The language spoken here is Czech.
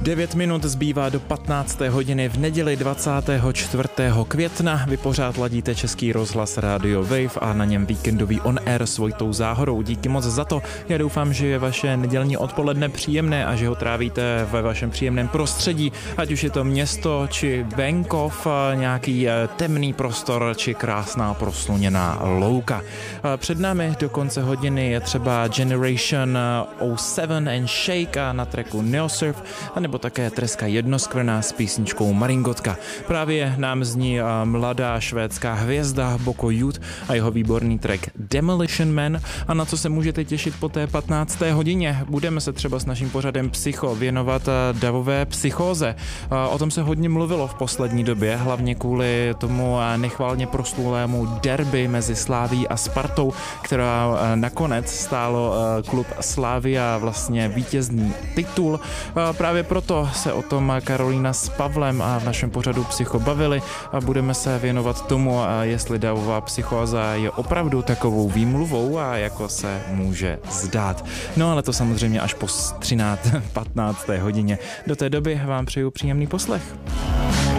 9 minut zbývá do 15. hodiny v neděli 24. května. Vy pořád ladíte Český rozhlas Radio Wave a na něm víkendový on air s Vojtou Záhorou. Díky moc za to. Já doufám, že je vaše nedělní odpoledne příjemné a že ho trávíte ve vašem příjemném prostředí, ať už je to město či venkov, nějaký temný prostor či krásná prosluněná louka. Před námi do konce hodiny je třeba Generation 07 and Shake a na tracku Neosurf, nebo také Treska Jednoskvrná s písničkou Maringotka. Právě nám zní mladá švédská hvězda Boko Youth a jeho výborný track Demolition Man. A na co se můžete těšit po té 15. hodině? Budeme se třeba s naším pořadem Psycho věnovat davové psychóze. O tom se hodně mluvilo v poslední době, hlavně kvůli tomu nechvalně proslulému derby mezi Slavií a Spartou, která nakonec stálo klub Slavia vlastně vítězný titul. Právě proto se o tom Karolína s Pavlem a v našem pořadu Psycho bavili a budeme se věnovat tomu, jestli davová psychóza je opravdu takovou výmluvou a jako se může zdát. No ale to samozřejmě až po 15. hodině. Do té doby vám přeju příjemný poslech.